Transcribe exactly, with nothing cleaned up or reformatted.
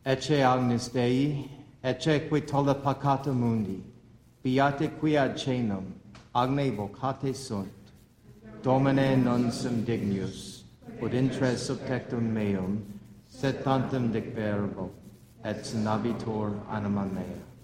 Ecce agnus Dei, ecce qui tolle peccata mundi, beate qui ad cenum, agne vocate sunt. Domine non sum dignus, ut intres subtectum meum, sed tantum dicverbo, et sinabitur anima mea.